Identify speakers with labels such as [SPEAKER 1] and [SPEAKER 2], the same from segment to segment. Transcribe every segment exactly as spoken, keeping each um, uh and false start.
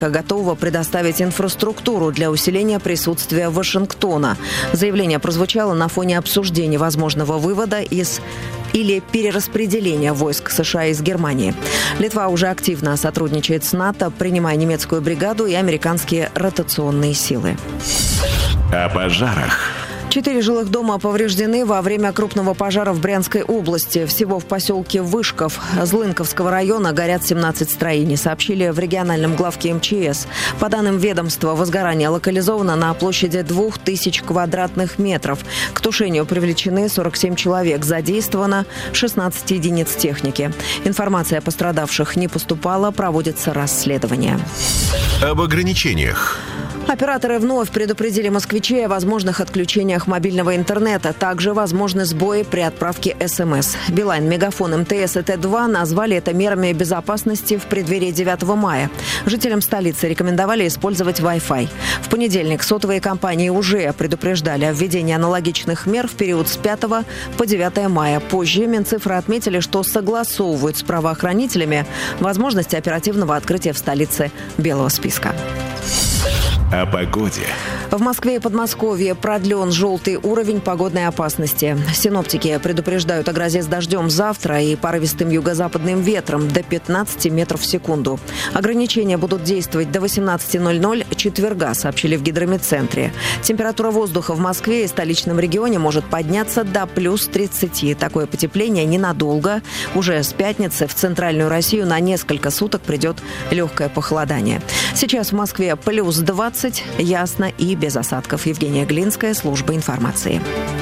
[SPEAKER 1] готова предоставить инфраструктуру для усиления присутствия Вашингтона. Заявление прозвучало на фоне обсуждения возможного вывода из или перераспределения войск США из Германии. Литва уже активно сотрудничает с НАТО, принимая немецкую бригаду и американские ротационные силы.
[SPEAKER 2] О пожарах.
[SPEAKER 1] Четыре жилых дома повреждены во время крупного пожара в Брянской области. Всего в поселке Вышков Злынковского района горят семнадцать строений, сообщили в региональном главке эм че эс. По данным ведомства, возгорание локализовано на площади двух тысяч квадратных метров. К тушению привлечены сорок семь человек. Задействовано шестнадцать единиц техники. Информация о пострадавших не поступала, проводится расследование.
[SPEAKER 2] Об ограничениях.
[SPEAKER 1] Операторы вновь предупредили москвичей о возможных отключениях мобильного интернета. Также возможны сбои при отправке эс эм эс. Билайн, Мегафон, эм тэ эс и тэ два назвали это мерами безопасности в преддверии девятого мая. Жителям столицы рекомендовали использовать Wi-Fi. В понедельник сотовые компании уже предупреждали о введении аналогичных мер в период с пятого по девятое мая. Позже Минцифры отметили, что согласовывают с правоохранителями возможности оперативного открытия в столице белого списка.
[SPEAKER 2] О погоде.
[SPEAKER 1] В Москве и Подмосковье продлен желтый уровень погодной опасности. Синоптики предупреждают о грозе с дождем завтра и порывистым юго-западным ветром до пятнадцати метров в секунду. Ограничения будут действовать до восемнадцати ноль-ноль четверга, сообщили в гидрометцентре. Температура воздуха в Москве и столичном регионе может подняться до плюс тридцати. Такое потепление ненадолго. Уже с пятницы в центральную Россию на несколько суток придет легкое похолодание. Сейчас в Москве плюс двадцать, ясно и без осадков. Евгения Глинская, служба информации.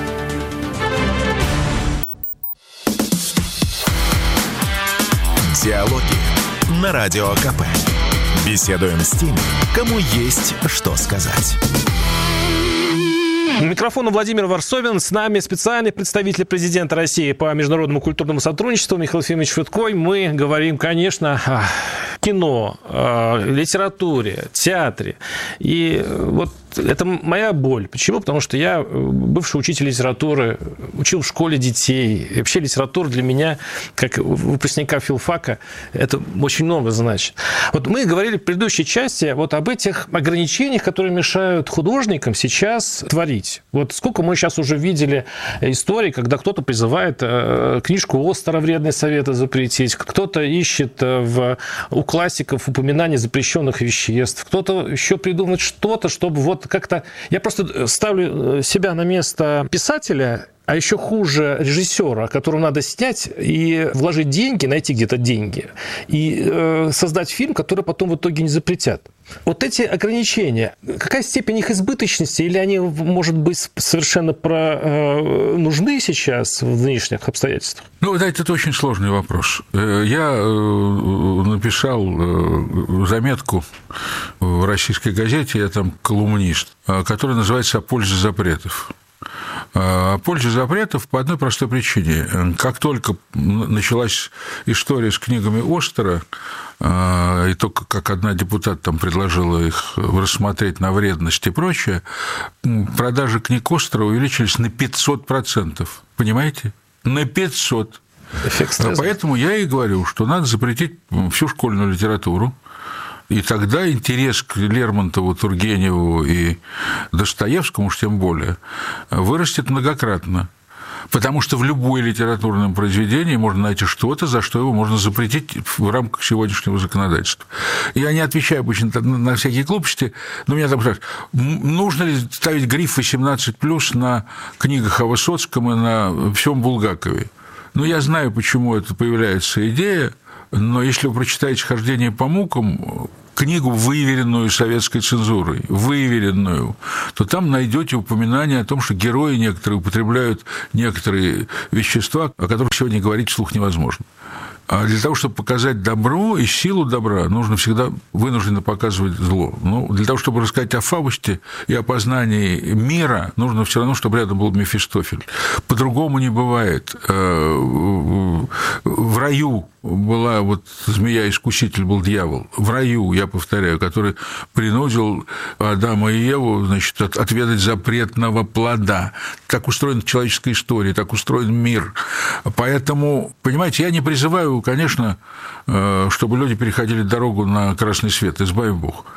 [SPEAKER 2] Диалоги на Радио ка пэ. Беседуем с теми, кому есть что сказать.
[SPEAKER 3] У микрофона Владимир Варсовин. С нами специальный представитель президента России по международному культурному сотрудничеству Михаил Ефимович Федкой. Мы говорим, конечно, о кино, о литературе, театре. И вот это моя боль. Почему? Потому что я бывший учитель литературы, учил в школе детей. И вообще литература для меня, как выпускника филфака, это очень много значит. Вот мы говорили в предыдущей части вот об этих ограничениях, которые мешают художникам сейчас творить. Вот сколько мы сейчас уже видели историй, когда кто-то призывает книжку Остера «Вредные советы» запретить, кто-то ищет в, у классиков упоминания запрещенных веществ, кто-то еще придумает что-то, чтобы вот как-то... Я просто ставлю себя на место писателя, а еще хуже режиссера, которому надо снять и вложить деньги, найти где-то деньги, и э, создать фильм, который потом в итоге не запретят. Вот эти ограничения, какая степень их избыточности, или они, может быть, совершенно про, э, нужны сейчас в нынешних обстоятельствах?
[SPEAKER 4] Ну, да, это очень сложный вопрос. Я написал заметку в российской газете, я там колумнист, которая называется «О пользе запретов». О пользе запретов по одной простой причине. Как только началась история с книгами Остера, и только как одна депутат там предложила их рассмотреть на вредность и прочее, продажи книг Остера увеличились на пятьсот процентов. Понимаете? На пятьсот. Поэтому я и говорю, что надо запретить всю школьную литературу. И тогда интерес к Лермонтову, Тургеневу и Достоевскому, уж тем более, вырастет многократно. Потому что в любое литературном произведении можно найти что-то, за что его можно запретить в рамках сегодняшнего законодательства. Я не отвечаю обычно на всякие глупости, но меня там спрашивают, нужно ли ставить гриф восемнадцать плюс на книгах о Высоцком и на всем Булгакове. Ну, я знаю, почему это появляется идея, но если вы прочитаете «Хождение по мукам», книгу, выверенную советской цензурой, выверенную, то там найдете упоминание о том, что герои некоторые употребляют некоторые вещества, о которых сегодня говорить вслух невозможно. А для того, чтобы показать добро и силу добра, нужно всегда вынужденно показывать зло. Ну, для того, чтобы рассказать о Фаусте и о познании мира, нужно все равно, чтобы рядом был Мефистофель. По-другому не бывает. В раю была вот змея-искуситель, был дьявол. В раю, я повторяю, который принудил Адама и Еву, значит, отведать запретного плода. Так устроена человеческая история, так устроен мир. Поэтому, понимаете, я не призываю, конечно, чтобы люди переходили дорогу на красный свет, избави Бог.